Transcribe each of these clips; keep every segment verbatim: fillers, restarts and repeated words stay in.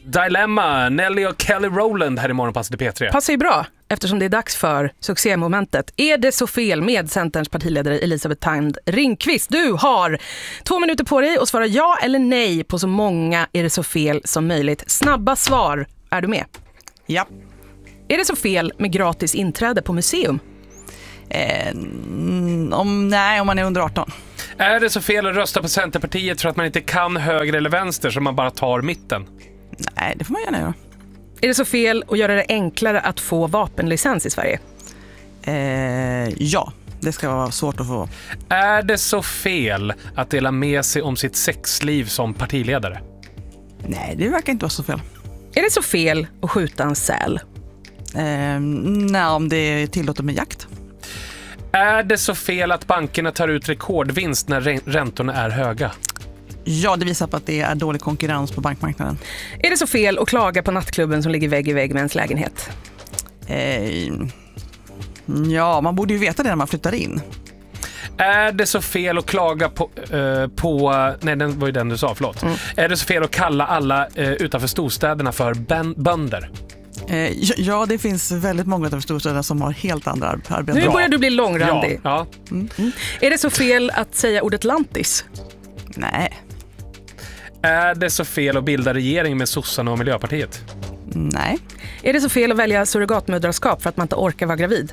Dilemma, Nelly och Kelly Rowland här i Morgonpasset i P tre. Passar ju bra eftersom det är dags för succémomentet. Är det så fel med Centerns partiledare Elisabeth Thand Ringqvist? Du har två minuter på dig att svara ja eller nej på så många är det så fel som möjligt. Snabba svar. Är du med? Ja. Är det så fel med gratis inträde på museum? Eh, om, nej, om man är under arton. Är det så fel att rösta på Centerpartiet för att man inte kan höger eller vänster så man bara tar mitten? Nej, det får man gärna göra. Är det så fel att göra det enklare att få vapenlicens i Sverige? Eh, ja, det ska vara svårt att få. Är det så fel att dela med sig om sitt sexliv som partiledare? Nej, det verkar inte vara så fel. Är det så fel att skjuta en säl? Eh, nej, om det är tillåtet med jakt. Är det så fel att bankerna tar ut rekordvinst när räntorna är höga? Ja, det visar på att det är dålig konkurrens på bankmarknaden. Är det så fel att klaga på nattklubben som ligger vägg i vägg med ens lägenhet? Eh, ja, man borde ju veta det när man flyttar in. Är det så fel att klaga på... Uh, på nej, den var ju den du sa, förlåt. Mm. Är det så fel att kalla alla uh, utanför storstäderna för ben- bönder? Eh, ja, det finns väldigt många utanför storstäderna som har helt andra arbeten. Nu börjar du bli långrandig. Ja, ja. Mm. Mm. Är det så fel att säga ordet lantis? Nej. Är det så fel att bilda regering med sossarna och Miljöpartiet? Nej. Är det så fel att välja surrogatmödraskap för att man inte orkar vara gravid?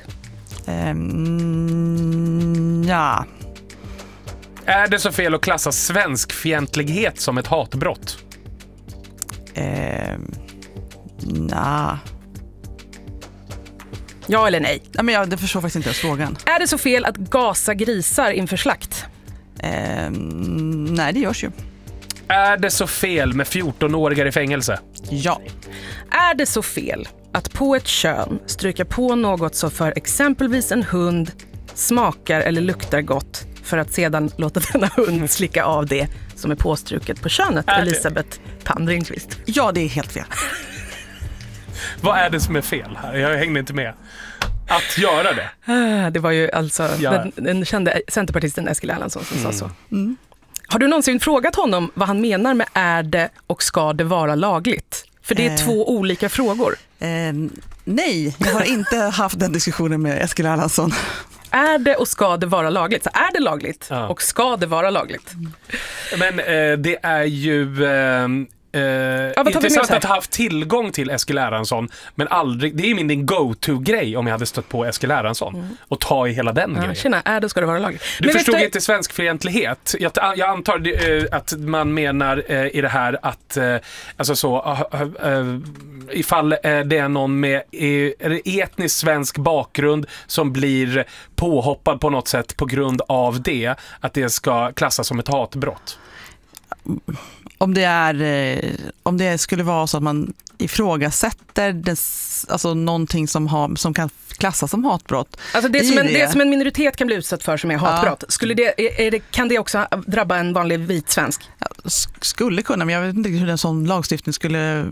Um, ja. Är det så fel att klassa svenskfientlighet som ett hatbrott? Um, nej. Ja eller nej? Nej, men jag det förstår faktiskt inte frågan. Är det så fel att gasa grisar inför slakt? Um, nej, det görs ju. Är det så fel med fjorton-åringar i fängelse? Ja. Är det så fel att på ett kön stryka på något som för exempelvis en hund smakar eller luktar gott för att sedan låta denna hund slicka av det som är påstruket på könet? Elisabeth Thand Ringqvist. Ja, det är helt fel. Vad är det som är fel här? Jag hängde inte med. Att göra det? Det var ju alltså ja. den, den kände centerpartisten Eskil Erlandsson som mm. sa så. Mm. Har du någonsin frågat honom vad han menar med är det och ska det vara lagligt? För det är eh, två olika frågor. Eh, nej, jag har inte haft den diskussionen med Eskil Erlandsson. Är det och ska det vara lagligt? Så är det lagligt ja. Och ska det vara lagligt? Men eh, det är ju... Eh, Uh, ja, intressant att ha haft tillgång till Eskil Erlandsson, men aldrig, det är min din go-to-grej om jag hade stött på Eskil Erlandsson mm. och ta i hela den ja, grejen. Tjena, är det ska det vara lagligt. Du men förstod du... inte svenskfientlighet. Jag, jag antar uh, att man menar uh, i det här att uh, alltså så uh, uh, ifall uh, det är någon med uh, etnisk svensk bakgrund som blir påhoppad på något sätt på grund av det, att det ska klassas som ett hatbrott. Om det är om det skulle vara så att man ifrågasätter dess, alltså någonting som har som kan klassas som hatbrott. Alltså det som en det, det som en minoritet kan bli utsatt för som är hatbrott. Ja. Skulle det, är det kan det också drabba en vanlig vit svensk? Ja, skulle kunna, men jag vet inte hur en sån lagstiftning skulle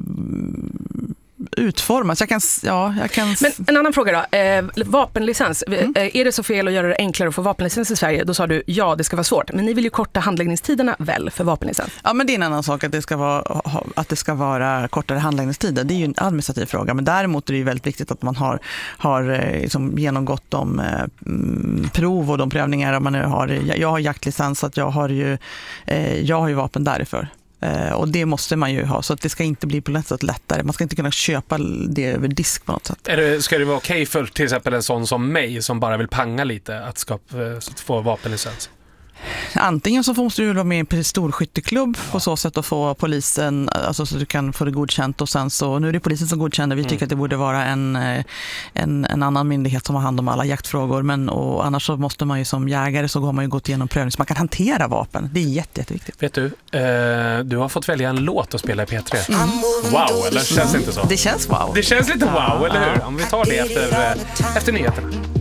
utformas. Jag kan, ja, jag kan... Men en annan fråga då. Eh, vapenlicens. Mm. Eh, är det så fel att göra det enklare att få vapenlicens i Sverige? Då sa du ja, det ska vara svårt. Men ni vill ju korta handläggningstiderna väl för vapenlicens? Ja, men det är en annan sak att det ska vara, att det ska vara kortare handläggningstider. Det är ju en administrativ fråga. Men däremot är det ju väldigt viktigt att man har, har liksom genomgått de eh, prov och de prövningar man har. Jag har jaktlicens så att jag har ju, eh, jag har ju vapen däriför. Uh, och det måste man ju ha, så att det ska inte bli på något sätt lättare. Man ska inte kunna köpa det över disk på något sätt. Är det, ska det vara okej för till exempel en sån som mig som bara vill panga lite att, ska, att få vapenlicens? Antingen så måste du vara med i en pistolskytteklubb på så sätt att få polisen, alltså så du kan få det godkänt, och sen så, nu är det polisen som godkänner, vi tycker mm. att det borde vara en, en, en annan myndighet som har hand om alla jaktfrågor, men och annars så måste man ju som jägare så går man ju gått igenom prövning så man kan hantera vapen, det är jätte, jätteviktigt. Vet du, eh, du har fått välja en låt att spela i P tre. Mm. Wow, eller känns det inte så? Det känns wow. Det känns lite wow, eller hur? Om vi tar det efter, efter nyheterna.